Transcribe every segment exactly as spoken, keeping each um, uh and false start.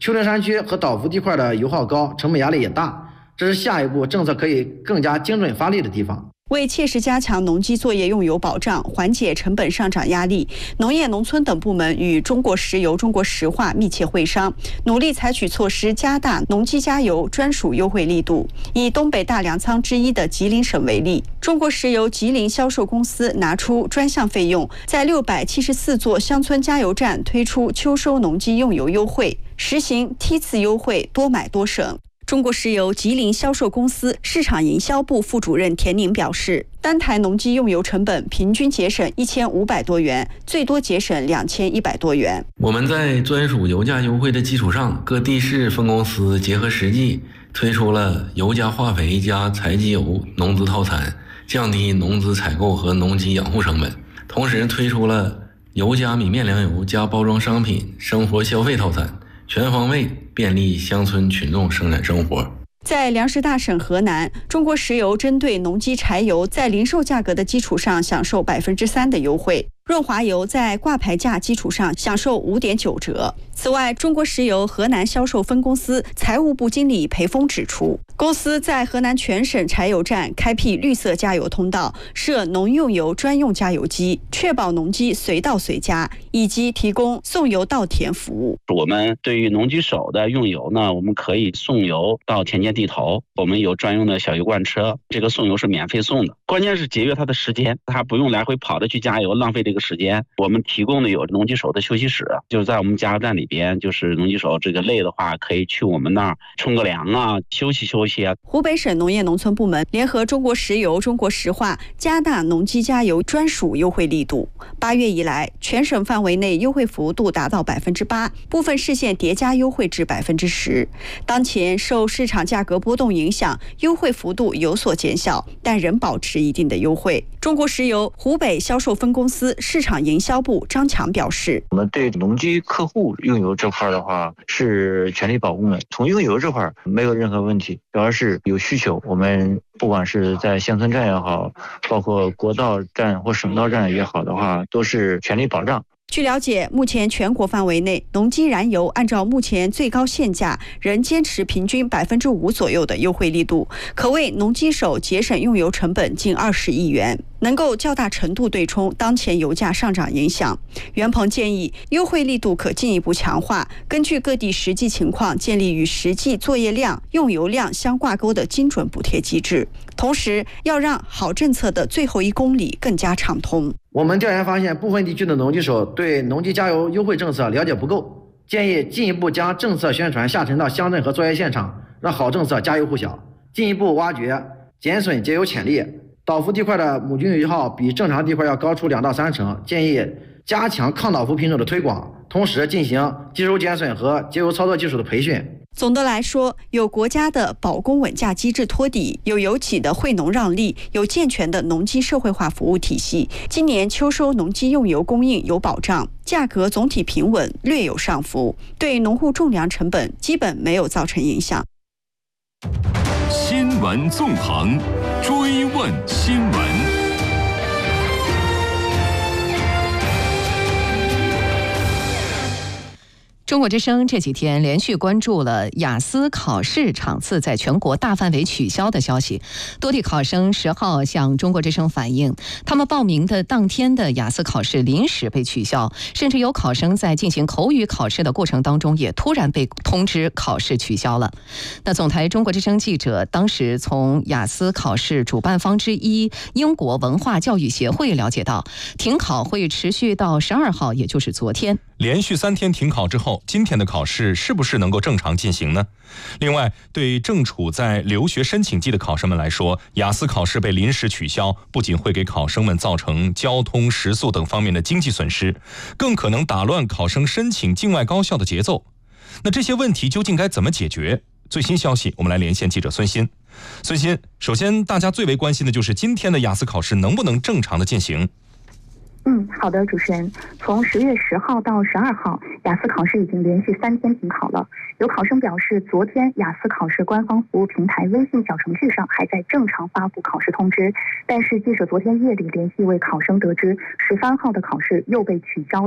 丘陵山区和岛湖地块的油耗高，成本压力也大，这是下一步政策可以更加精准发力的地方。 为切实加强农机作业用油保障，缓解成本上涨压力，农业农村等部门与中国石油、中国石化密切会商，努力采取措施，加大农机加油专属优惠力度。以东北大粮仓之一的吉林省为例，中国石油吉林销售公司拿出专项费用，在六百七十四座乡村加油站推出秋收农机用油优惠，实行梯次优惠，多买多省。中国石油吉林销售公司市场营销部副主任田宁表示，单台农机用油成本平均节省一千五百多元，最多节省两千一百多元。 我们在专属油价优惠的基础上，各地市分公司结合实际，推出了油加化肥加柴机油农资套餐，降低农资采购和农机养护成本。同时推出了油加米面粮油加包装商品生活消费套餐，全方位便利乡村群众生产生活。 在粮食大省河南，中国石油针对农机柴油在零售价格的基础上享受百分之三的优惠，润滑油在挂牌价基础上享受五点九折。此外，中国石油河南销售分公司财务部经理裴峰指出，公司在河南全省柴油站开辟绿色加油通道，设农用油专用加油机，确保农机随到随加，以及提供送油到田服务。 我们对于农机手的用油呢，我们可以送油到田间地头，我们有专用的小油罐车，这个送油是免费送的。关键是节约它的时间，它不用来回跑着去加油，浪费这个时间。我们提供的有农机手的休息室，就是在我们加油站里边，就是农机手这个累的话，可以去我们那儿冲个凉啊，休息休息啊。 湖北省农业农村部门联合中国石油、中国石化，加大农机加油专属优惠力度。八月以来，全省范围内优惠幅度达到百分之八，部分市县叠加优惠至百分之十。当前受市场价格波动影响，优惠幅度有所减小，但仍保持一定的优惠。中国石油湖北销售分公司市场营销部张强表示， 我们对农机客户用油这块的话是全力保供的，从用油这块没有任何问题，主要是有需求，我们不管是在乡村站也好，包括国道站或省道站也好的话，都是全力保障。 据了解，目前全国范围内，农机燃油按照目前最高限价，仍坚持平均百分之五左右的优惠力度，可为农机手节省用油成本近二十亿元，能够较大程度对冲当前油价上涨影响。袁鹏建议，优惠力度可进一步强化，根据各地实际情况，建立与实际作业量、用油量相挂钩的精准补贴机制。同时，要让好政策的最后一公里更加畅通。 我们调研发现，部分地区的农机手对农机加油优惠政策了解不够，建议进一步将政策宣传下沉到乡镇和作业现场，让好政策家喻户晓，进一步挖掘减损节油潜力。倒伏地块的亩均油耗比正常地块要高出两到三成，建议加强抗倒伏品种的推广，同时进行机油减损和节油操作技术的培训。 总的来说，有国家的保供稳价机制托底，有油企的惠农让利，有健全的农机社会化服务体系。今年秋收农机用油供应有保障，价格总体平稳，略有上浮，对农户种粮成本基本没有造成影响。 新闻纵横，追问新闻。 中国之声这几天连续关注了雅思考试场次在全国大范围取消的消息。多地考生十号向中国之声反映，他们报名的当天的雅思考试临时被取消，甚至有考生在进行口语考试的过程当中也突然被通知考试取消了。那总台中国之声记者当时从雅思考试主办方之一英国文化教育协会了解到，停考会持续到十二号，也就是昨天。 连续三天停考之后，今天的考试是不是能够正常进行呢？另外，对正处在留学申请季的考生们来说，雅思考试被临时取消，不仅会给考生们造成交通、食宿等方面的经济损失，更可能打乱考生申请境外高校的节奏。那这些问题究竟该怎么解决？最新消息，我们来连线记者孙鑫。孙鑫，首先大家最为关心的就是今天的雅思考试能不能正常的进行？ 嗯，好的，主持人。从十月十号到十二号，雅思考试已经连续三天停考了。有考生表示，昨天雅思考试官方服务平台微信小程序上还在正常发布考试通知，但是记者昨天夜里联系一位考生得知，十三号的考试又被取消了。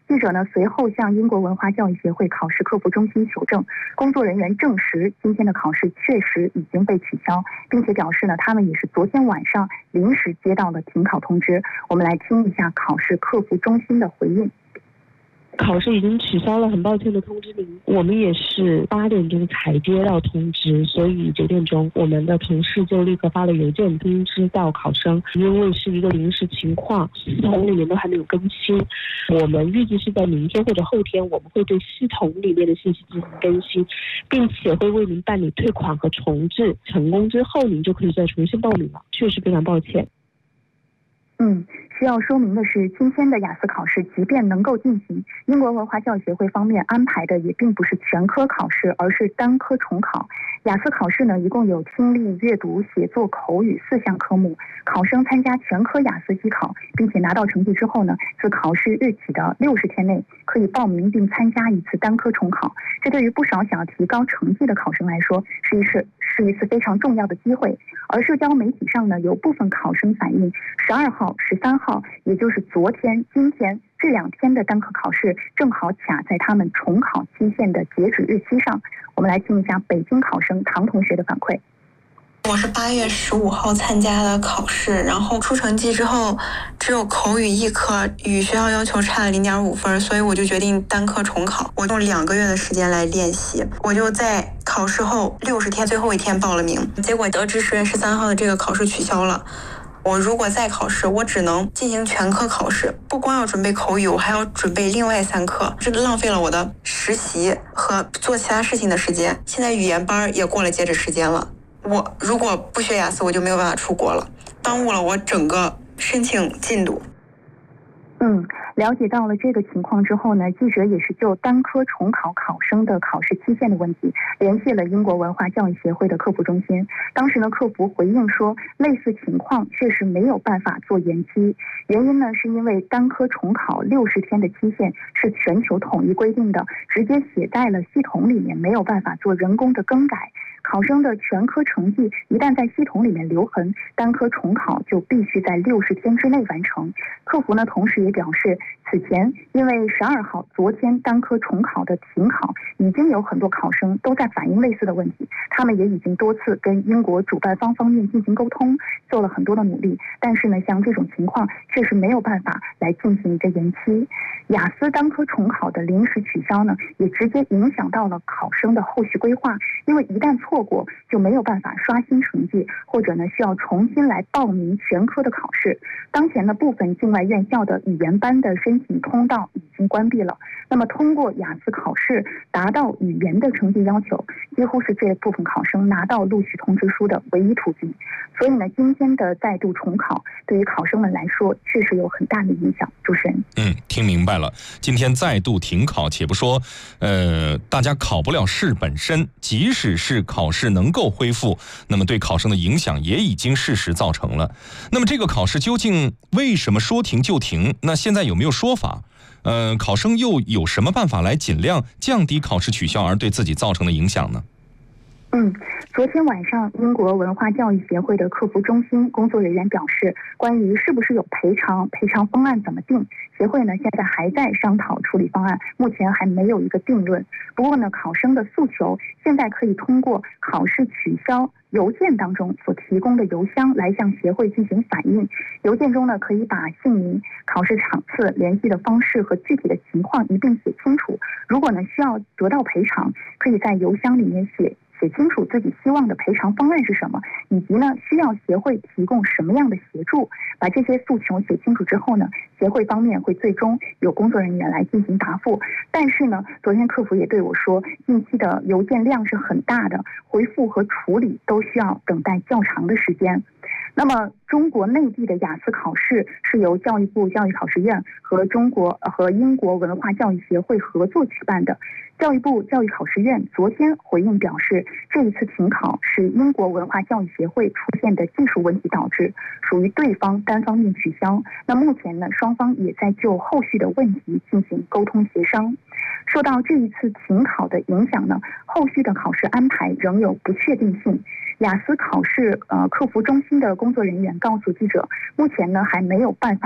记者呢随后向英国文化教育协会考试客服中心求证，工作人员证实今天的考试确实已经被取消，并且表示呢他们也是昨天晚上临时接到了停考通知。我们来听一下考试客服中心的回应。 考试已经取消了，很抱歉的通知您。我们也是八点钟才接到通知，所以九点钟我们的同事就立刻发了邮件通知到考生，因为是一个临时情况，系统里面都还没有更新。我们预计是在明天或者后天，我们会对系统里面的信息进行更新，并且会为您办理退款和重置。成功之后，您就可以再重新报名了。确实非常抱歉。 嗯，需要说明的是，今天的雅思考试即便能够进行，英国文化教育协会方面安排的也并不是全科考试，而是单科重考。雅思考试呢，一共有听力、阅读、写作、口语四项科目。考生参加全科雅思机考，并且拿到成绩之后呢，自考试日起的六十天内可以报名并参加一次单科重考。这对于不少想要提高成绩的考生来说，是一次是一次非常重要的机会。而社交媒体上呢，有部分考生反映，十二号、十三号，也就是昨天、今天这两天的单科考试，正好卡在他们重考期限的截止日期上。我们来听一下北京考生唐同学的反馈。 我是八月十五号参加的考试，然后出成绩之后，只有口语一科与学校要求差了零点五分，所以我就决定单科重考。我用两个月的时间来练习，我就在考试后六十天最后一天报了名，结果得知十月十三号的这个考试取消了。我如果再考试，我只能进行全科考试，不光要准备口语，我还要准备另外三科，这浪费了我的实习和做其他事情的时间。现在语言班也过了截止时间了。我如果不学雅思，我就没有办法出国了，耽误了我整个申请进度。 嗯，了解到了这个情况之后呢，记者也是就单科重考考生的考试期限的问题，联系了英国文化教育协会的客服中心。当时呢，客服回应说，类似情况确实没有办法做延期，原因呢是因为单科重考六十天的期限是全球统一规定的，直接写在了系统里面，没有办法做人工的更改。考生的全科成绩一旦在系统里面留痕，单科重考就必须在六十天之内完成。客服呢，同时也表示，此前因为十二号昨天单科重考的停考，已经有很多考生都在反映类似的问题，他们也已经多次跟英国主办方方面进行沟通，做了很多的努力，但是呢，像这种情况确实没有办法来进行一个延期。雅思单科重考的临时取消呢，也直接影响到了考生的后续规划，因为一旦错过就没有办法刷新成绩，或者呢需要重新来报名全科的考试。当前呢，部分境外院校的语言班的申请通道已经关闭了，那么通过雅思考试达到语言的成绩要求，几乎是这部分考生拿到录取通知书的唯一途径。所以呢，今天的再度重考对于考生们来说确实有很大的影响。主持人， 嗯，听明白了。今天再度停考，且不说，呃，大家考不了试本身，即使是考试能够恢复，那么对考生的影响也已经事实造成了。那么这个考试究竟为什么说停就停？那现在有没有说法？呃，考生又有什么办法来尽量降低考试取消而对自己造成的影响呢？ 嗯，昨天晚上，英国文化教育协会的客服中心工作人员表示，关于是不是有赔偿、赔偿方案怎么定，协会呢现在还在商讨处理方案，目前还没有一个定论。不过呢，考生的诉求现在可以通过考试取消邮件当中所提供的邮箱来向协会进行反映。邮件中呢，可以把姓名、考试场次、联系的方式和具体的情况一并写清楚。如果呢需要得到赔偿，可以在邮箱里面写。写清楚自己希望的赔偿方案是什么，以及呢需要协会提供什么样的协助。把这些诉求写清楚之后呢，协会方面会最终有工作人员来进行答复。但是呢，昨天客服也对我说，近期的邮件量是很大的，回复和处理都需要等待较长的时间。那么，中国内地的雅思考试是由教育部教育考试院和中国和英国文化教育协会合作举办的。教育部教育考试院昨天回应表示，这一次停考是英国文化教育协会出现的技术问题导致，属于对方单方面取消。那目前呢，双方也在就后续的问题进行沟通协商。受到这一次停考的影响呢，后续的考试安排仍有不确定性。雅思考试呃客服中心的工作人员告诉记者，目前呢还没有办法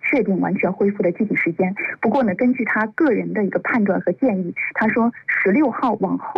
确定完全恢复的具体时间。不过呢，根据他个人的一个判断和建议，他说十六号往后